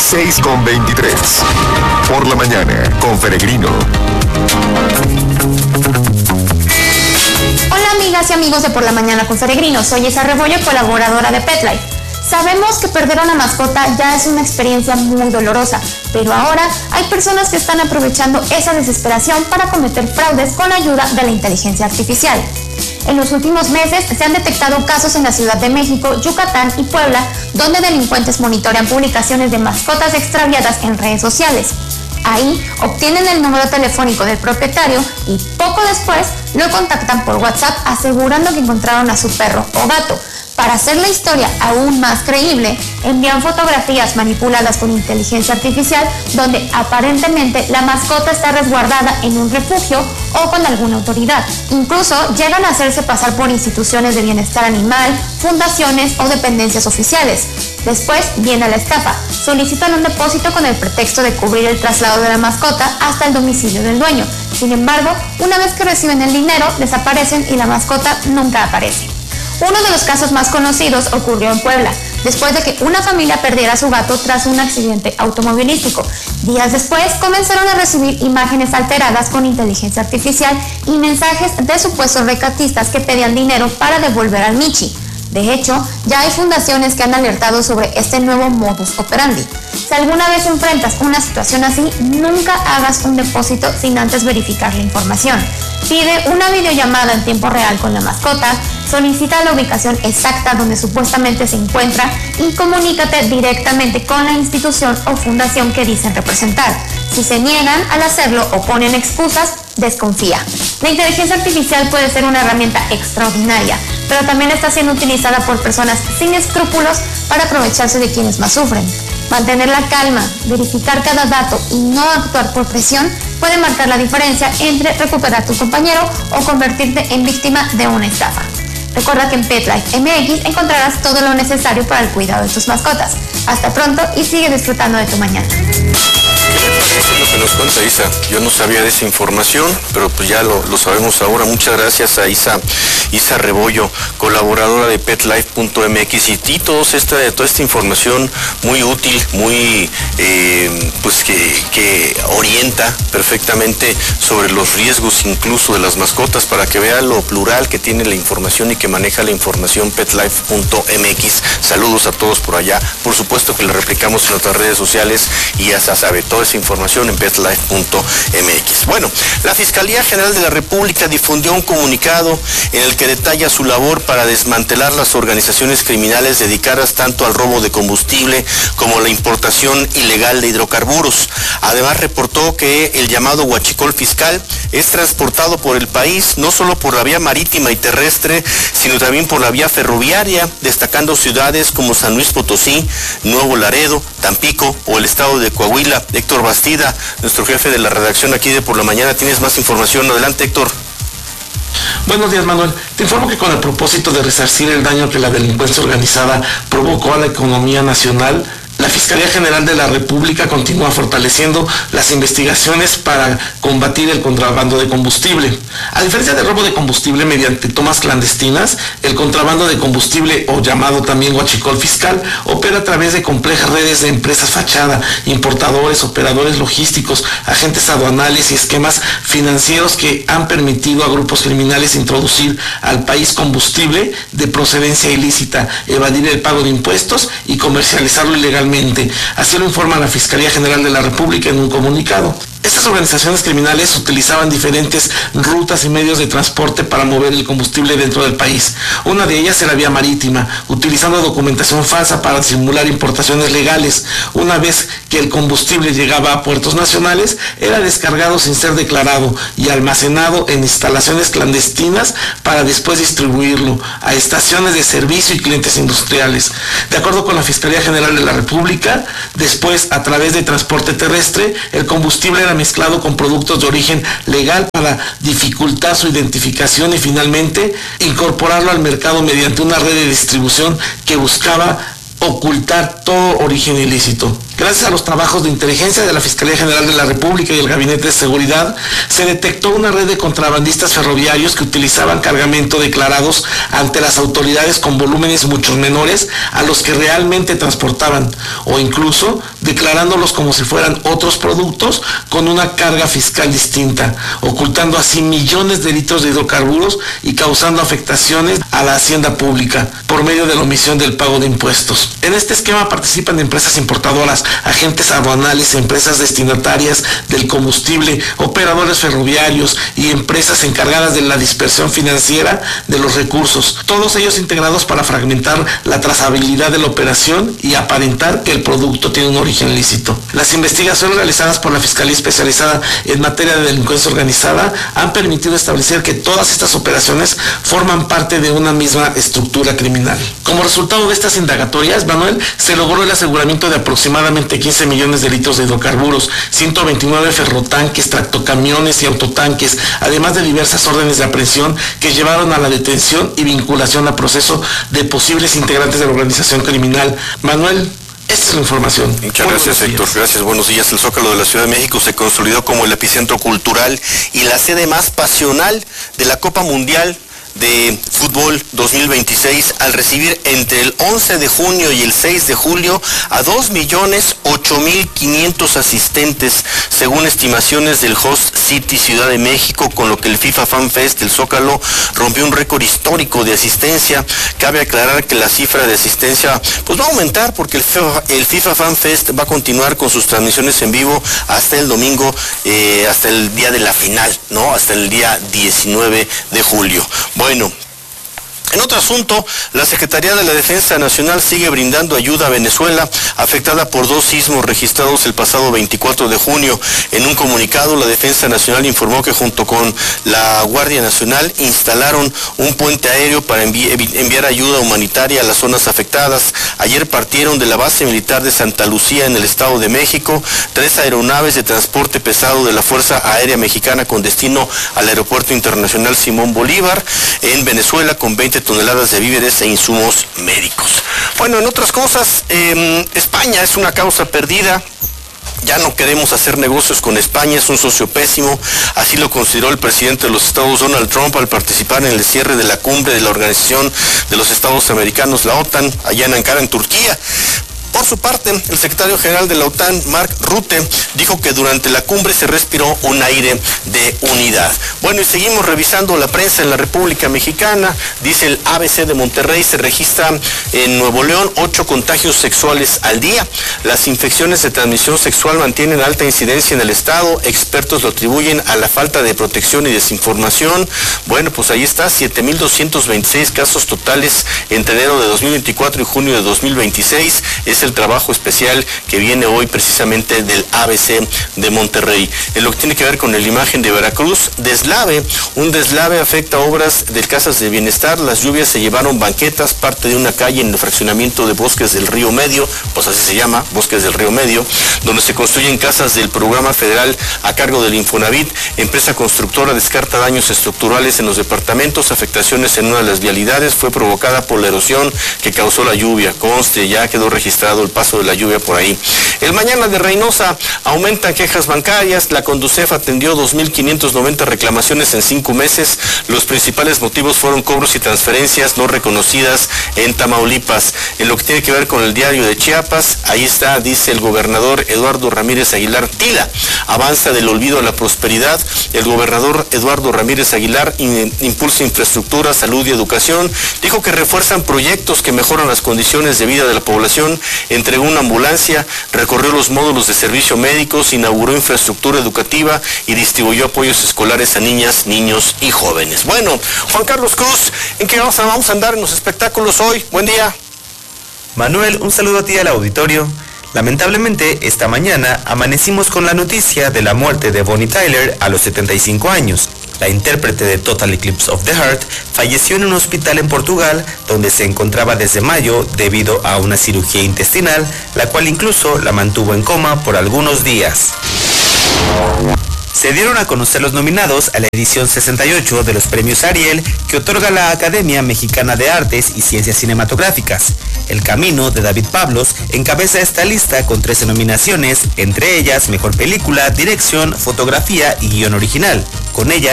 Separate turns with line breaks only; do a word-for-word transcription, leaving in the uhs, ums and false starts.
seis con veintitrés. Por la mañana, con Peregrino.
Hola amigas y amigos de Por la Mañana con Peregrino. Soy Isa Rebollo, colaboradora de Pet Life. Sabemos que perder a una mascota ya es una experiencia muy dolorosa, pero ahora hay personas que están aprovechando esa desesperación para cometer fraudes con la ayuda de la inteligencia artificial. En los últimos meses se han detectado casos en la Ciudad de México, Yucatán y Puebla, donde delincuentes monitorean publicaciones de mascotas extraviadas en redes sociales. Ahí obtienen el número telefónico del propietario y poco después lo contactan por WhatsApp asegurando que encontraron a su perro o gato. Para hacer la historia aún más creíble, envían fotografías manipuladas con inteligencia artificial donde aparentemente la mascota está resguardada en un refugio o con alguna autoridad. Incluso llegan a hacerse pasar por instituciones de bienestar animal, fundaciones o dependencias oficiales. Después viene la estafa. Solicitan un depósito con el pretexto de cubrir el traslado de la mascota hasta el domicilio del dueño. Sin embargo, una vez que reciben el dinero, desaparecen y la mascota nunca aparece. Uno de los casos más conocidos ocurrió en Puebla, después de que una familia perdiera a su gato tras un accidente automovilístico. Días después comenzaron a recibir imágenes alteradas con inteligencia artificial y mensajes de supuestos rescatistas que pedían dinero para devolver al Michi. De hecho, ya hay fundaciones que han alertado sobre este nuevo modus operandi. Si alguna vez enfrentas una situación así, nunca hagas un depósito sin antes verificar la información. Pide una videollamada en tiempo real con la mascota, solicita la ubicación exacta donde supuestamente se encuentra y comunícate directamente con la institución o fundación que dicen representar. Si se niegan al hacerlo o ponen excusas, desconfía. La inteligencia artificial puede ser una herramienta extraordinaria, pero también está siendo utilizada por personas sin escrúpulos para aprovecharse de quienes más sufren. Mantener la calma, verificar cada dato y no actuar por presión puede marcar la diferencia entre recuperar a tu compañero o convertirte en víctima de una estafa. Recuerda que en Pet Life M X encontrarás todo lo necesario para el cuidado de tus mascotas. Hasta pronto y sigue disfrutando de tu mañana.
Eso es lo que nos cuenta Isa. Yo no sabía de esa información, pero pues ya lo, lo sabemos ahora. Muchas gracias a Isa, Isa Rebollo, colaboradora de pet life punto m x, y, y todos esta, toda esta información muy útil, muy eh, pues que, que orienta perfectamente sobre los riesgos incluso de las mascotas, para que vea lo plural que tiene la información y que maneja la información pet life punto m x. Saludos a todos por allá. Por supuesto que lo replicamos en nuestras redes sociales y ya se sabe toda esa información en pet life punto m x. Bueno, la Fiscalía General de la República difundió un comunicado en el que detalla su labor para desmantelar las organizaciones criminales dedicadas tanto al robo de combustible como la importación ilegal de hidrocarburos. Además, reportó que el llamado huachicol fiscal es transportado por el país no solo por la vía marítima y terrestre, sino también por la vía ferroviaria, destacando ciudades como San Luis Potosí, Nuevo Laredo, Tampico o el estado de Coahuila. Héctor Bastida, nuestro jefe de la redacción aquí de Por la Mañana, tienes más información. Adelante, Héctor.
Buenos días, Manuel. Te informo que con el propósito de resarcir el daño que la delincuencia organizada provocó a la economía nacional, la Fiscalía General de la República continúa fortaleciendo las investigaciones para combatir el contrabando de combustible. A diferencia del robo de combustible mediante tomas clandestinas, el contrabando de combustible, o llamado también huachicol fiscal, opera a través de complejas redes de empresas fachada, importadores, operadores logísticos, agentes aduanales y esquemas financieros que han permitido a grupos criminales introducir al país combustible de procedencia ilícita, evadir el pago de impuestos y comercializarlo ilegalmente. Así lo informa la Fiscalía General de la República en un comunicado. Estas organizaciones criminales utilizaban diferentes rutas y medios de transporte para mover el combustible dentro del país. Una de ellas era vía marítima, utilizando documentación falsa para simular importaciones legales. Una vez que el combustible llegaba a puertos nacionales, era descargado sin ser declarado y almacenado en instalaciones clandestinas para después distribuirlo a estaciones de servicio y clientes industriales. De acuerdo con la Fiscalía General de la República, después, a través de transporte terrestre, el combustible era mezclado con productos de origen legal para dificultar su identificación y finalmente incorporarlo al mercado mediante una red de distribución que buscaba ocultar todo origen ilícito. Gracias a los trabajos de inteligencia de la Fiscalía General de la República y el Gabinete de Seguridad, se detectó una red de contrabandistas ferroviarios que utilizaban cargamento declarados ante las autoridades con volúmenes mucho menores a los que realmente transportaban, o incluso declarándolos como si fueran otros productos con una carga fiscal distinta, ocultando así millones de litros de hidrocarburos y causando afectaciones a la hacienda pública por medio de la omisión del pago de impuestos. En este esquema participan empresas importadoras, agentes aduanales, empresas destinatarias del combustible, operadores ferroviarios y empresas encargadas de la dispersión financiera de los recursos, todos ellos integrados para fragmentar la trazabilidad de la operación y aparentar que el producto tiene un origen lícito. Las investigaciones realizadas por la Fiscalía Especializada en materia de delincuencia organizada han permitido establecer que todas estas operaciones forman parte de una misma estructura criminal. Como resultado de estas indagatorias, Manuel, se logró el aseguramiento de aproximadamente quince millones de litros de hidrocarburos, ciento veintinueve ferrotanques, tractocamiones y autotanques, además de diversas órdenes de aprehensión que llevaron a la detención y vinculación a proceso de posibles integrantes de la organización criminal. Manuel, esta es la información.
Muchas gracias, Héctor. Gracias, buenos días. El Zócalo de la Ciudad de México se consolidó como el epicentro cultural y la sede más pasional de la Copa Mundial de Fútbol dos mil veintiséis al recibir entre el once de junio y el seis de julio a dos millones ocho mil quinientos asistentes, según estimaciones del Host City Ciudad de México, con lo que el FIFA Fan Fest del Zócalo rompió un récord histórico de asistencia. Cabe aclarar que la cifra de asistencia pues va a aumentar porque el FIFA, el FIFA Fan Fest va a continuar con sus transmisiones en vivo hasta el domingo, eh, hasta el día de la final, ¿no? Hasta el día diecinueve de julio. Bueno, en otro asunto, la Secretaría de la Defensa Nacional sigue brindando ayuda a Venezuela, afectada por dos sismos registrados el pasado veinticuatro de junio. En un comunicado, la Defensa Nacional informó que junto con la Guardia Nacional instalaron un puente aéreo para envi enviar ayuda humanitaria a las zonas afectadas. Ayer partieron de la base militar de Santa Lucía en el Estado de México tres aeronaves de transporte pesado de la Fuerza Aérea Mexicana con destino al Aeropuerto Internacional Simón Bolívar en Venezuela con veinte toneladas de víveres e insumos médicos. Bueno, en otras cosas, eh, España es una causa perdida. Ya no queremos hacer negocios con España, es un socio pésimo. Así lo consideró el presidente de los Estados, Donald Trump, al participar en el cierre de la cumbre de la Organización de los Estados Americanos, la OTAN, allá en Ankara, en Turquía. Por su parte, el secretario general de la OTAN, Mark Rutte, dijo que durante la cumbre se respiró un aire de unidad. Bueno, y seguimos revisando la prensa en la República Mexicana. Dice el A B C de Monterrey, se registran en Nuevo León ocho contagios sexuales al día. Las infecciones de transmisión sexual mantienen alta incidencia en el estado. Expertos lo atribuyen a la falta de protección y desinformación. Bueno, pues ahí está, siete mil doscientos veintiséis casos totales entre enero de dos mil veinticuatro y junio de dos mil veintiséis. Es el trabajo especial que viene hoy precisamente del A B C de Monterrey. En lo que tiene que ver con la imagen de Veracruz, deslave, un deslave afecta obras de casas de bienestar. Las lluvias se llevaron banquetas, parte de una calle en el fraccionamiento de Bosques del Río Medio, pues así se llama, Bosques del Río Medio, donde se construyen casas del programa federal a cargo del Infonavit. Empresa constructora descarta daños estructurales en los departamentos. Afectaciones en una de las vialidades fue provocada por la erosión que causó la lluvia. Conste, ya quedó registrado el paso de la lluvia por ahí. El Mañana de Reynosa, aumentan quejas bancarias. La Conducef atendió dos mil quinientas noventa reclamaciones en cinco meses. Los principales motivos fueron cobros y transferencias no reconocidas en Tamaulipas. En lo que tiene que ver con el Diario de Chiapas, ahí está, dice el gobernador Eduardo Ramírez Aguilar Tila, avanza del olvido a la prosperidad. El gobernador Eduardo Ramírez Aguilar in, impulsa infraestructura, salud y educación. Dijo que refuerzan proyectos que mejoran las condiciones de vida de la población. Entregó una ambulancia, recorrió los módulos de servicio médicos, inauguró infraestructura educativa y distribuyó apoyos escolares a niñas, niños y jóvenes. Bueno, Juan Carlos Cruz, ¿en qué vamos a, vamos a andar en los espectáculos hoy? Buen día.
Manuel, un saludo a ti al auditorio. Lamentablemente, esta mañana amanecimos con la noticia de la muerte de Bonnie Tyler a los setenta y cinco años. La intérprete de Total Eclipse of the Heart falleció en un hospital en Portugal, donde se encontraba desde mayo debido a una cirugía intestinal, la cual incluso la mantuvo en coma por algunos días. Se dieron a conocer los nominados a la edición sesenta y ocho de los premios Ariel que otorga la Academia Mexicana de Artes y Ciencias Cinematográficas. El Camino, de David Pablos, encabeza esta lista con trece nominaciones, entre ellas Mejor Película, Dirección, Fotografía y Guión Original. Con ella